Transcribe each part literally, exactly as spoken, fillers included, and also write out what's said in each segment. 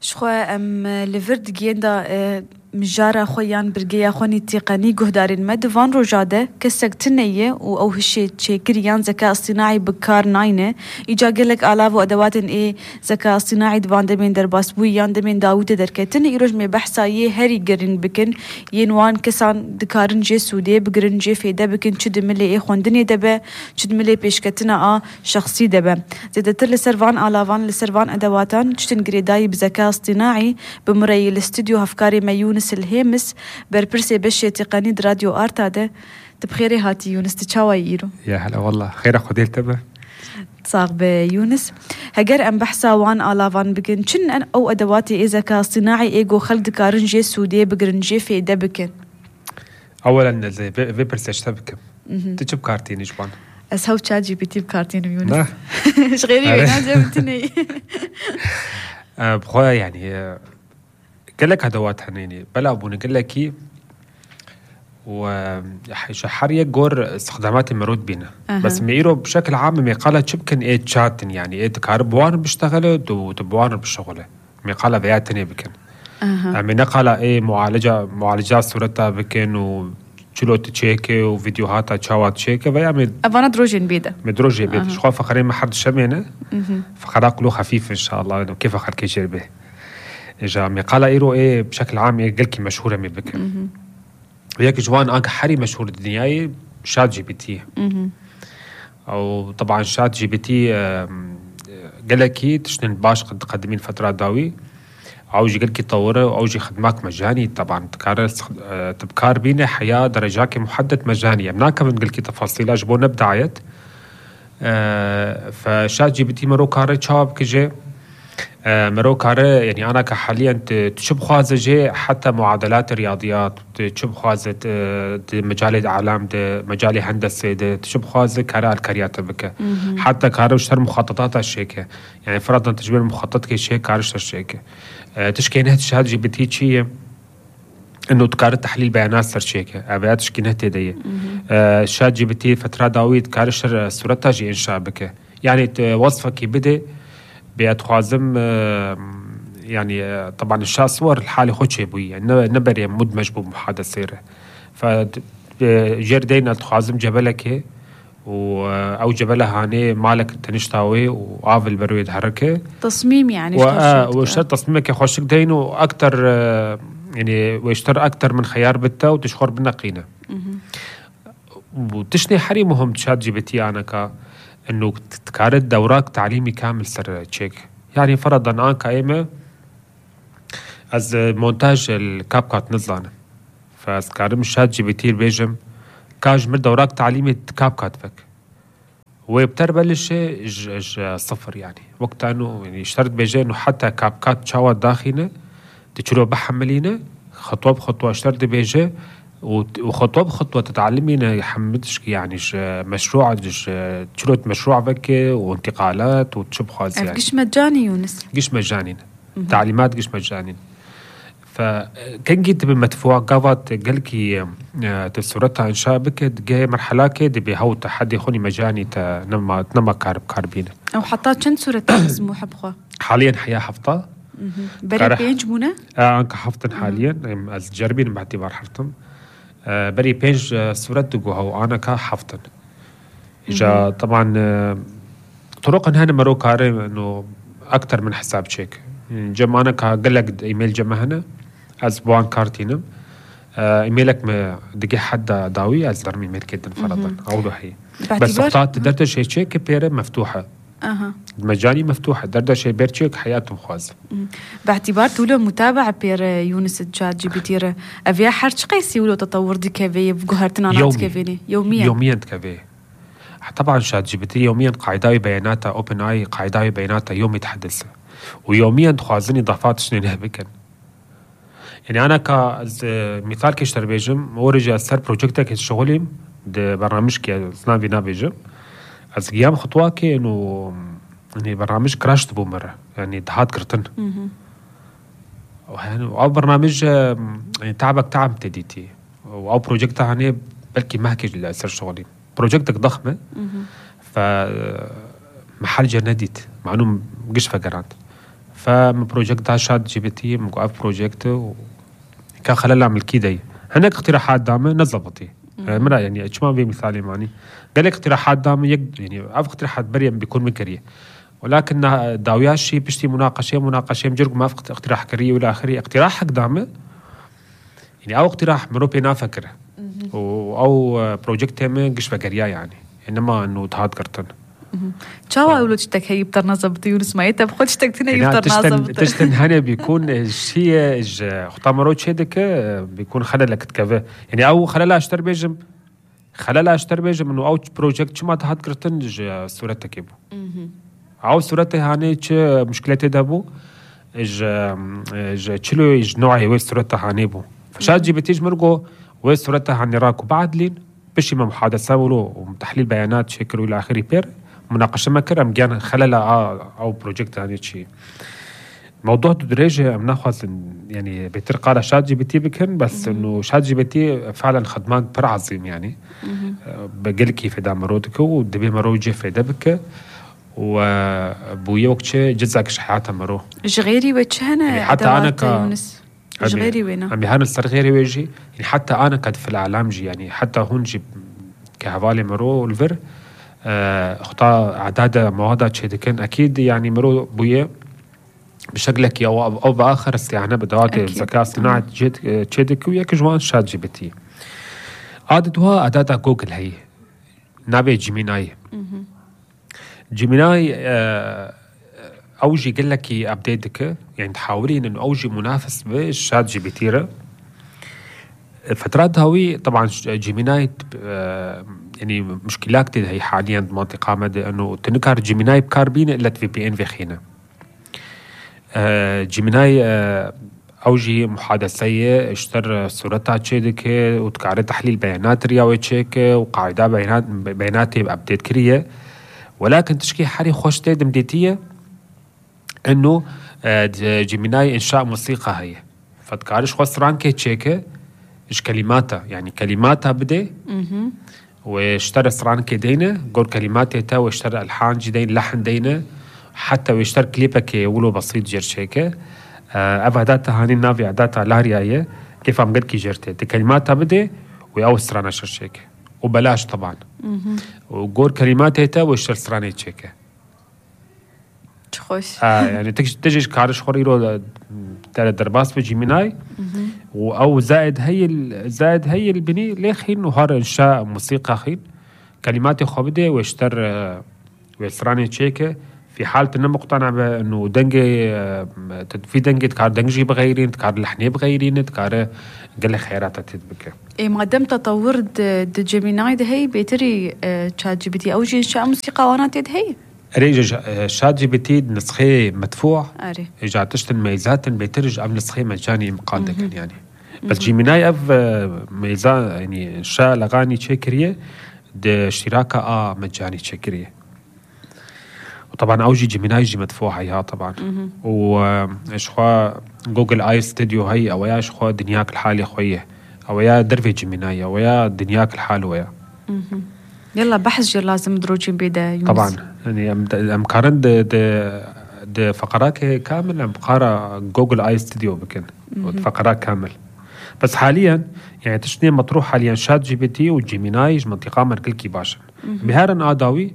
شخوا ام لفرد جيندا مجارة خويان برجيا خوني تقني جهدارين مد فان رجادة كسكتنية و هالشيء شيء كريان ذكاء اصطناعي بكار ناينة إجا قلك آلاف وأدوات إيه ذكاء اصطناعي دفان دمين درباس بويان دمين داوود دركتن يروج مي بحثا يه هري جرين بكن ينوان كسان دكارن جي سودية بجرين جي فيدا بكن شد ملي إيه خوندني دبا شد ملي بيشكتنا آ شخصي دبا زدتر لسرفان آلافان لسرفان أدواتان شتن جريداي بذكاء اصطناعي بمري الاستوديو هفكاري ميونس الهيمس بربرسي بشي تقني راديو آرتاده تبخيري هاتي يونس تشاوي يرو يا هلا والله خير خديل تبع صاغ بيونس هجر ام بحثا وان آلافان بكن شن ان او ادواتي اذا كاصطناعي ايجو خلد كارنجي سودي بقرنجي في ايدا بكن اولا زي فيبرسي اشتبك تجيب كارتين جبان اسهو تشات جي بي تي بكارتين يونس ايش غيري انا جبتني بخويا يعني قال لك ادوات هنيني بلا ابوني قال لك و حريه جور استخدامات المرود بينا أه. بس ميرو بشكل عام ميقاله شبكن ايه تشاتن يعني ايه تكاربوان بيشتغلوا وتبوان بالشغله ميقاله بياتني بكن أه. من نقاله ايه معالجه معالجات صورتها بكن و شلو تشيكي وفيديوهات تشاوات تشيكي ويعمل افانا دروجين بيدا مدروجي بيدا شو فخرين ما حد شمينه فخراق له خفيف ان شاء الله كيف اخر كي جربه اجا ميقاله ايرو ايه بشكل عام قلكي مشهوره مي بكن وياك جوان آج حري مشهور الدنياي شات جي بي تي أو طبعا شات جي بي تي قالكي تشنن باش قد قدمين فترة داوي أو جي قالكي طوره أو جي خدمات مجاني طبعا تكار تبكار بينا حياة درجاك محدد مجانية مناك من قالكي تفاصيل جبونا بداية فشات جي بي تي مرو كاري شاب كجي مرو كاره يعني أنا كحاليا تشوف خوازة جي حتى معادلات الرياضيات تشوف خوازة مجال الإعلام مجال هندسة تشوف خوازة كاره الكريات بك حتى كاره وشتر مخططات الشيكة يعني فرضا تجبر مخطط كي شيء كاره شتر الشيكة تشكي نهت شهادة جي بي تي شيء إنه تكاره تحليل بيانات سر شيكة أبيات تشكي نهت دي شهادة جي بي تي فترة داويد كاره شتر صورتها جي إنشاء بك يعني وصفة كي بدي بيتخازم يعني طبعا الشا صور الحالة خوشي بوي يعني نبري مدمج بمحادثة سيرة فجردين التخازم جبلك و أو جبلها هاني مالك تنشتاوي وعافل بروي يتحركه تصميم يعني وشتر تصميمك خوشك دين وأكتر يعني ويشتر أكتر من خيار بتا وتشخر بالنقينة وتشني حري مهم تشات جي بي تي أنا كا إنه تكارت دوراك تعليمي كامل سر تشيك يعني فرضاً أنا كايمة از مونتاج الكاب كات نزلانة فاسكارم شات جي بي تي بيجم كاج من دوراك تعليمي كاب كات فك وبتربلش ج ج صفر يعني وقت إنه يعني اشترت بيجي إنه حتى كاب كات شاوات داخلنا تشلو بحملينا خطوة بخطوة اشترت بيجي وخطوة بخطوة تتعلمين يحمدش يعني مشروع تشلوت مشروع بك وانتقالات وتشوف خالص يعني قش مجاني يونس قش مجاني تعليمات قش مجاني فكان جيت بمدفوع قاوات قالكي تسورتها إنشاء بك جاي مرحلة كده بهو تحدي خوني مجاني تنما تنما كارب كاربين أو حطات شن صورتها اسمه حبخوا حاليا حياة حفظة بري بينج منا آه أنك حفظن حاليا از جربين باعتبار حفظن آه بري بينج آه صورت جوها وأنا كحفظن إجا طبعا آه طرق هنا مرو كاري إنه أكتر من حساب شيك جمع أنا كقلق إيميل جمع هنا از بوان كارتينم آه إيميلك ما دقي حد داوي از درمي إيميل كده فرضا أو هي بس وقتات تقدر شيء شيك بيرة مفتوحة أها مجاني مفتوحة دردة شيء بيرتشيك حياتهم خاص باعتبار تولو متابعة بير يونس الشات جي بي تي أفيا حرش قيسي ولو تطور دي كافية بجهرتنا نات كافيني يوميا يوميا كافية طبعا شات جي بي تي يوميا قاعداوي بياناتها اوبن اي قاعداوي بياناتها يومي تحدث ويوميا تخازني اضافات شنو بكن يعني انا كمثال كيشتر بيجم ورجع سر بروجكتك شغلي ده برنامج كي سنا بينا بيجم از قيام خطوة انه يعني برنامج كراشت بومر يعني دهات كرتن او برنامج يعني تعبك تعب تديتي او بروجكت هاني بلكي مهكج لأسر شغلي بروجكتك ضخمة فمحل جنديت مع انه قش فقرات فمن بروجكت دا شات جي بي تي مقاف بروجكت كان خلال عمل كيدي هناك اقتراحات دامه نظبطي مرة يعني شو ما في مثال ماني قال لك اقتراحات دامه يقدر يعني أف اقتراحات بريء بيكون مكريه ولكن داوياش شيء بشتي مناقشه مناقشه مجرد ما فقط اقتراح كريه ولا اخره اقتراح قدامه يعني او اقتراح مروبي نافكره او بروجكت هم قش فكريا يعني انما انه تهاد قرتن شاو اقولوا تشتك هي بتر نظبطي ونسمعيتها بخد تشتك تنا يبتر نظبطي تشتن هنا بيكون الشيء اختامروا شيدك بيكون خلالك تكفى يعني او خلالها اشتر بيجم خلالها اشتر بيجم انه او بروجكت شو ما تهاد قرتن صورتك يبو او صورته هاني مشكلته دابو اج اج تشلو اج نوعي وي صورته هاني بو فشات جي بي تي مرقو وي صورته هاني راكو بعد لين بشي ما محادثه ولو وتحليل بيانات شكر الى اخره بير مناقشه ما كرم كان خلال او بروجكت هاني شيء موضوع درجه بناخذ يعني بيترقى على شات جي بي تي بكن بس انه شات جي بي تي فعلا خدمات بر عظيم يعني بقول كيف دا مرودك ودبي مروجه في دبك وبويا وقت جزاك شحاته مرو جغيري وجهنا يعني حتى انا ك جغيري وينا عم بهان الصر غيري ويجي يعني حتى انا كد في الاعلام جي يعني حتى هون جي كهوالي مرو الفر اخطا اعداد مواد تشدكن اكيد يعني مرو بويا بشكلك او او باخر استعانه بدوات الذكاء الاصطناعي تشدك ويا كجوان شات جي بي تي عادتها اداه جوجل هي نابي جيميناي جيميناي اوجي قال لك ابديتك يعني تحاولين انه اوجي منافس بالشات جي بي تي فترات هاوي طبعا جيميناي يعني مشكلات هي حاليا بمنطقه مدى انه تنكر جيميناي بكاربين الا في بي ان في خينا جيميناي اوجي محادثيه اشتر صورتها تشيدك وتكار تحليل بيانات رياوي تشيك وقاعده بيانات بيانات ابديت كريه ولكن تشكي حالي خوش تيد مديتيه انه جيميناي انشاء موسيقى هي فتكارش خوش رانكي تشيك ايش كلماتها يعني كلماتها بدي واشترى سرانكي دينا قول كلماتها تا واشترى الحان جدين لحن دينا حتى ويشترى كليبك ولو بسيط جير شيكه افاداتها هاني نافي عداتها لاريايه كيف عم قد كي جرتي كلماتها بدي وياو سرانا شرشيكه وبلاش طبعا وقول كلماتها تا واشترى سراني تشيكه خوش اه يعني تجي تجي كارش خوريرو تاع درباس في جيميناي او زائد هي زائد هي البني لخين وهار انشاء موسيقى خين كلمات خبده واشتر وسراني تشيكه في حاله انه مقتنع بانه دنجي في دنجي تكار دنجي بغيرين تكار لحني بغيرين تكار قال لي خيرات تدبك اي ما دام تطور د جيميناي ده هي بيتري تشات جي بي تي او جي انشاء موسيقى وانا تد هي ريجا شات جي بي تي نسخه مدفوع اري اجا تشتن ميزات بيترج ام نسخه مجاني مقادك يعني بس جيميناي اف ميزه يعني انشاء الاغاني تشكريه د اشتراكها اه مجاني تشكريه وطبعا اوجي جيميناي جي مدفوع هي طبعا واشخوا جوجل اي ستوديو هي او يا اشخوا دنياك الحالي خويه او يا درفي جيميناي او يا دنياك الحال ويا يلا بحث جي لازم دروجين بيدا طبعا يعني امكارن د د د فقرات كامل امقارا جوجل اي ستوديو بكن فقرات كامل بس حاليا يعني تشني مطروح حاليا شات جي بي تي وجيميناي منطقه مركل كي باشن بهارن اداوي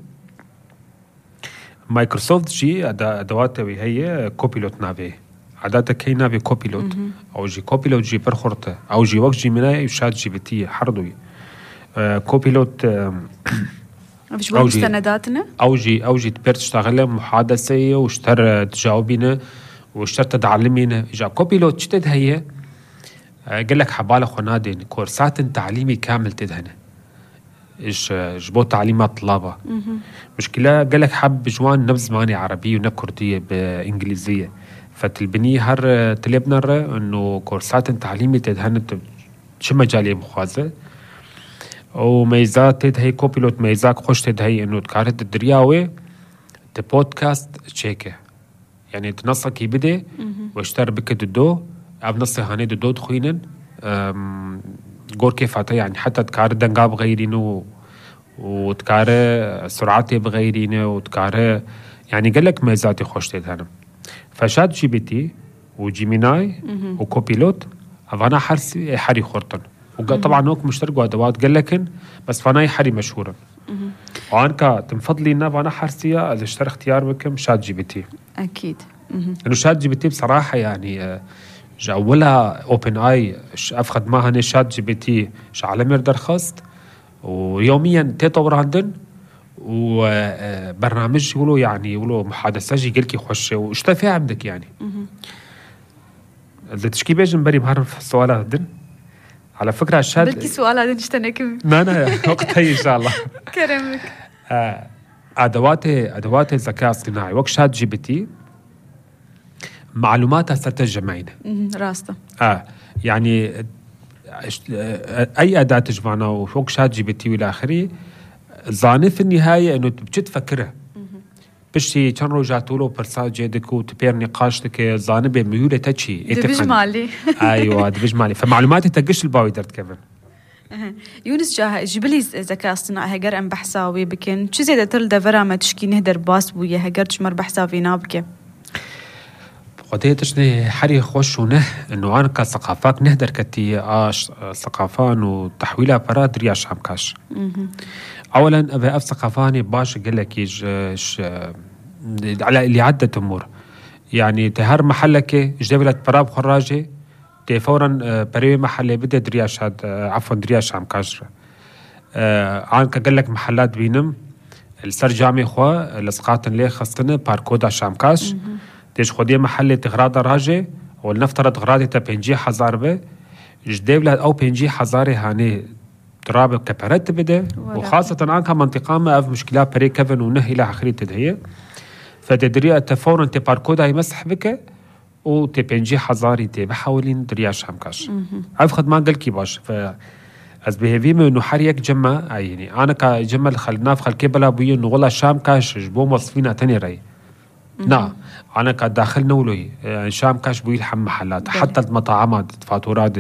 مايكروسوفت جي ادوات هي كوبيلوت نافي عادات كي نافي كوبيلوت او جي كوبيلوت جي برخورته او جي وقت جيميناي وشات جي بي تي حردوي آه كوبيلوت آه فيش وقت مستنداتنا او جي او جي تبر تشتغل محادثه واشتر تجاوبينا واشتر تدعلمينا اجا كوبيلوت شتد هي آه قال لك حباله خنادي كورسات تعليمي كامل تدهنه ايش جبو تعليمات طلابه مشكله قال لك حب جوان نبذ زماني عربيه ونب كرديه بانجليزيه فتلبني هر تلبنر انه كورسات تعليمي تدهن شو مجالي مخازه وميزات تد هي كوبيلوت ميزاك خوش تد هي انه تكارت الدرياوي تبودكاست تشيكه يعني تنصك يبدي واشتر بك ددو اب نصي هاني ددو تخوينن قول كيف عطي يعني حتى تكار دنقا بغيرينه وتكار سرعتي بغيرينه وتكار يعني قال لك ميزاتي خوش تد هنا فشات جي بي تي وجيميناي وكوبيلوت فانا حرسي حري خورتن وطبعا هوك مشتركوا ادوات قال لكن بس فانا حري مشهورا وعنك تنفضلي لنا فانا حرسيه اللي اشتري اختيار بكم شات جي بي تي اكيد انه شات جي بي تي بصراحه يعني جاولها اوبن اي افخد معها شات جي بي تي عالمي درخصت ويوميا تطور عندن وبرنامج يقولوا يعني يقولوا محادثه يقول لك خوش واشتفى عندك يعني اذا تشكي بيجن بري بعرف السؤال دن على فكره الشات بدي سؤال هذا نشتنكم لا لا وقت هي ان شاء الله كرمك ادوات ادوات الذكاء الاصطناعي وقت شات جي بي تي معلوماتها ستجمعين راسته اه يعني اي اداه تجمعنا وفوق شات جي بي تي والى اخره ظاني في النهايه انه بتجي تفكرها بشي كان رجعت له برسال جيدك وتبير نقاشتك ظاني بميوله تشي بيجمالي ايوه بيجمالي فمعلوماتي تقش الباوي درت كمان يونس جاه جبلي ذكاء اصطناعي هجر ام بحساوي بكن شو زيد تل دفرا ما تشكي نهدر باس ويا هجر تشمر بحساوي نابكه قضية تشني حري خوش ونه انه انا كثقافات نهدر كتي اش ثقافان وتحويلها براد رياش عم كاش اولا ابي اف ثقافاني باش قال لك يج على اللي عدة امور يعني تهر محلك جدولت براب خراجي تي فورا بري محل بدا درياش هاد عفوا درياش عم كاش عنك قال لك محلات بينم السر جامي خوا لسقاطن ليه خصنا باركود عشام كاش تيش خودية محل تغراد راجي ولنفترض غرادي تا بينجي حزار به جديولة أو بينجي حزاري هاني تراب كبرت بده وخاصة عنك منطقة ما أف مشكلات بري كفن ونهي إلى آخره تدهية فتدري تفورا تباركودا يمسح بك وتي بينجي حزاري تي بحاولين درياش همكاش عارف خد ما قال كي باش ف از بهيفيم انه حريك جمع يعني انا كجمل خلنا في خلكي بلا بوي انه والله شام كاش جبو موظفين تاني راي نعم أنا كان داخل نولوي شام كاش بوي الحم محلات حتى المطاعمات فاتورات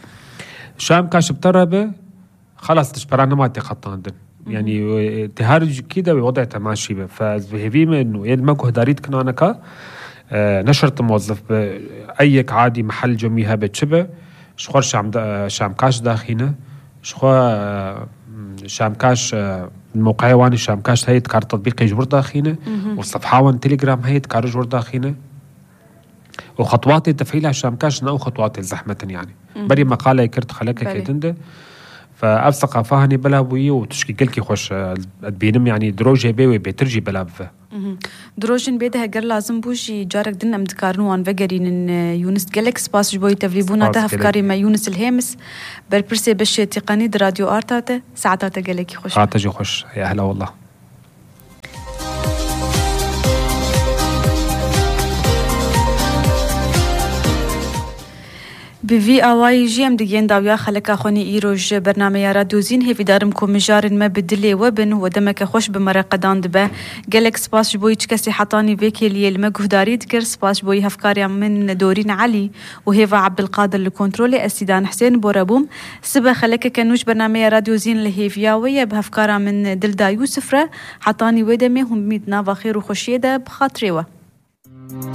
شام كاش بتربه خلاص تشبرنا ما تقطعن يعني تهارج كده ووضع تماشي به فبهيفيم إنه يد ما كهداريت كنا أنا كا نشرت موظف أيك عادي محل جميها بتشبه شخور شام شام كاش داخينه شخور شام كاش الموقع واني شام كاش هي تكار تطبيق يجبر داخينه والصفحه وان تليجرام هي تكار يجبر داخينه وخطوات تفعيلها شام كاش نو خطوات الزحمه يعني بري مقاله كرت خلك كيتنده فاب ثقافه هني بلا بوي وتشكي كلكي خوش بينم يعني دروجي بي بترجي بلا بفه دروجن بيدها قر لازم بوشي جارك دنا مدكارنو وان فقرين يونس جالك سباس جبوي تفليبونا تهفكاري ما يونس الهامس بالبرسي بشي تقني راديو ارتاته ساعتاته جالك خوش عاتجي خوش يا اهلا والله بفي اواي جيم ديين داويا خلك اخوني ايروج برنامج راديو زين هي في دارمكم مجار ما بدلي وبن ودمك خوش بمرقدان دبه جالك سباس بوي كسي حطاني فيكي لي المجهداري تكر سباس بوي هفكاريا من دورين علي وهيفا عبد القادر الكنترولي السيدان حسين بورابوم سبا خلك كنوش برنامج راديو زين اللي هي فياويه بهفكارا من دلدا يوسفره حطاني ودمي هم ميت نافا خير وخشيده بخاطريوه